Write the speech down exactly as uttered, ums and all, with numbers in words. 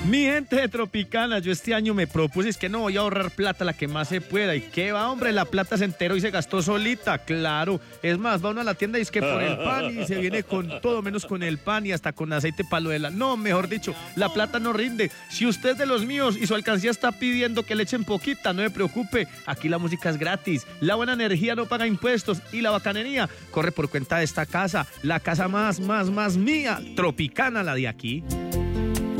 Mi gente de Tropicana, yo este año me propuse es que no voy a ahorrar plata la que más se pueda. ¿Y qué va, hombre? La plata se enteró y se gastó solita, claro. Es más, va uno a la tienda y es que por el pan y se viene con todo menos con el pan y hasta con aceite palo de la... No, mejor dicho, la plata no rinde. Si usted es de los míos y su alcancía está pidiendo que le echen poquita, no me preocupe. Aquí la música es gratis, la buena energía no paga impuestos y la bacanería corre por cuenta de esta casa. La casa más, más, más mía, Tropicana, la de aquí.